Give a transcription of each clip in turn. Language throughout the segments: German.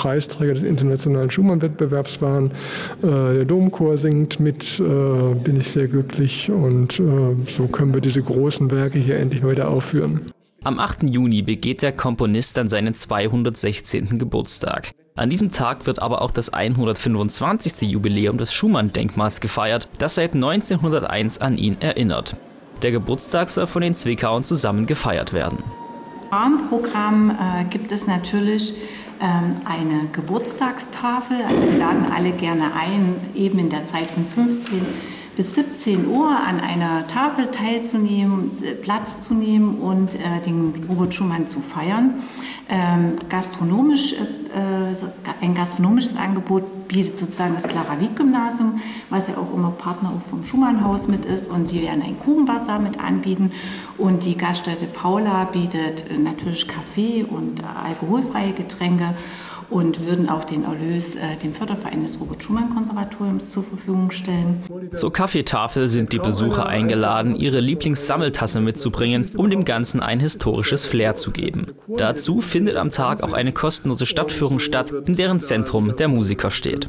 Preisträger des internationalen Schumann-Wettbewerbs waren. Der Domchor singt mit, bin ich sehr glücklich, und so können wir diese großen Werke hier endlich mal wieder aufführen. Am 8. Juni begeht der Komponist dann seinen 216. Geburtstag. An diesem Tag wird aber auch das 125. Jubiläum des Schumann-Denkmals gefeiert, das seit 1901 an ihn erinnert. Der Geburtstag soll von den Zwickauern zusammen gefeiert werden. Im Rahmenprogramm gibt es natürlich eine Geburtstagstafel. Also wir laden alle gerne ein, eben in der Zeit von 15 bis 17 Uhr an einer Tafel teilzunehmen, Platz zu nehmen und den Robert Schumann zu feiern. Ein gastronomisches Angebot bietet sozusagen das Clara-Wieck-Gymnasium, was ja auch immer Partner auch vom Schumannhaus mit ist, und sie werden ein Kuchenwasser mit anbieten, und die Gaststätte Paula bietet natürlich Kaffee und alkoholfreie Getränke und würden auch den Erlös dem Förderverein des Robert-Schumann-Konservatoriums zur Verfügung stellen. Zur Kaffeetafel sind die Besucher eingeladen, ihre Lieblingssammeltasse mitzubringen, um dem Ganzen ein historisches Flair zu geben. Dazu findet am Tag auch eine kostenlose Stadtführung statt, in deren Zentrum der Musiker steht.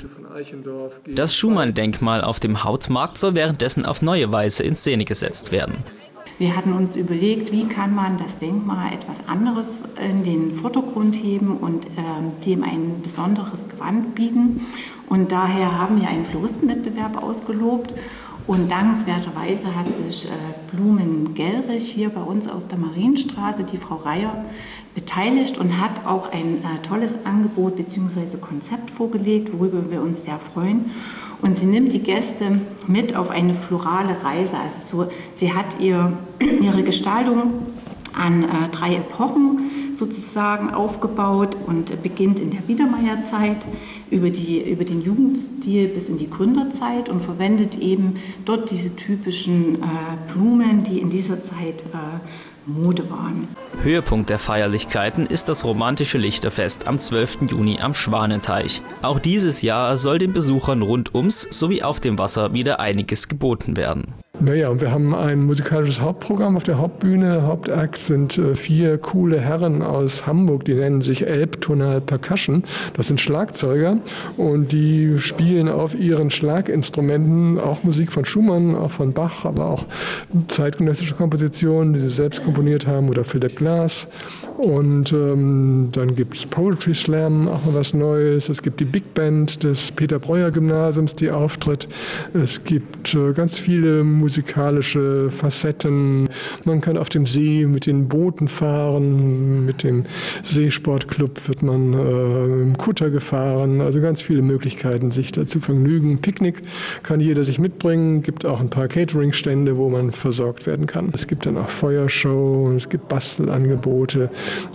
Das Schumann-Denkmal auf dem Hauptmarkt soll währenddessen auf neue Weise in Szene gesetzt werden. Wir hatten uns überlegt, wie kann man das Denkmal etwas anderes in den Vordergrund heben und dem ein besonderes Gewand bieten. Und daher haben wir einen Floristenwettbewerb ausgelobt. Und dankenswerterweise hat sich Blumen Gellrich hier bei uns aus der Marienstraße, die Frau Reier, beteiligt und hat auch ein tolles Angebot bzw. Konzept vorgelegt, worüber wir uns sehr freuen. Und sie nimmt die Gäste mit auf eine florale Reise. Also sie hat ihre Gestaltung an 3 Epochen sozusagen aufgebaut und beginnt in der Biedermeierzeit über den Jugendstil bis in die Gründerzeit und verwendet eben dort diese typischen Blumen, die in dieser Zeit Mode waren. Höhepunkt der Feierlichkeiten ist das romantische Lichterfest am 12. Juni am Schwanenteich. Auch dieses Jahr soll den Besuchern rund ums sowie auf dem Wasser wieder einiges geboten werden. Naja, und wir haben ein musikalisches Hauptprogramm auf der Hauptbühne. Hauptakt sind 4 coole Herren aus Hamburg, die nennen sich Elbtonal Percussion. Das sind Schlagzeuger und die spielen auf ihren Schlaginstrumenten auch Musik von Schumann, auch von Bach, aber auch zeitgenössische Kompositionen, die sie selbst komponiert haben, oder Philipp Glass. Und dann gibt es Poetry Slam, auch mal was Neues. Es gibt die Big Band des Peter-Breuer-Gymnasiums, die auftritt. Es gibt ganz viele musikalische Facetten. Man kann auf dem See mit den Booten fahren, mit dem Seesportclub wird man im Kutter gefahren. Also ganz viele Möglichkeiten, sich da zu vergnügen. Picknick kann jeder sich mitbringen. Gibt auch ein paar Catering-Stände, wo man versorgt werden kann. Es gibt dann auch Feuershow, es gibt Bastelangebote.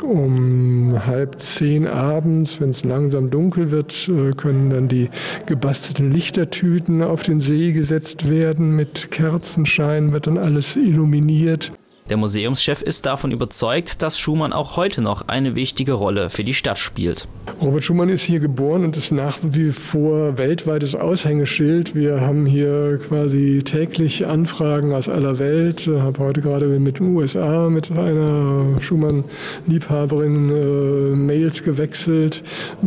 Um 9:30 abends, wenn es langsam dunkel wird, können dann die gebastelten Lichtertüten auf den See gesetzt werden. Mit Kerzenschein wird dann alles illuminiert. Der Museumschef ist davon überzeugt, dass Schumann auch heute noch eine wichtige Rolle für die Stadt spielt. Robert Schumann ist hier geboren und ist nach wie vor weltweites Aushängeschild. Wir haben hier quasi täglich Anfragen aus aller Welt. Ich habe heute gerade mit den USA mit einer Schumann-Liebhaberin Mails gewechselt,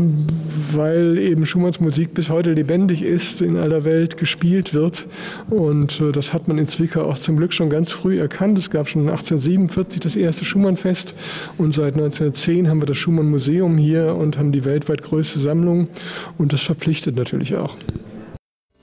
weil eben Schumanns Musik bis heute lebendig ist, in aller Welt gespielt wird. Und das hat man in Zwickau auch zum Glück schon ganz früh erkannt. Es gab schon 1847 das erste Schumann-Fest und seit 1910 haben wir das Schumann-Museum hier und haben die weltweit größte Sammlung, und das verpflichtet natürlich auch.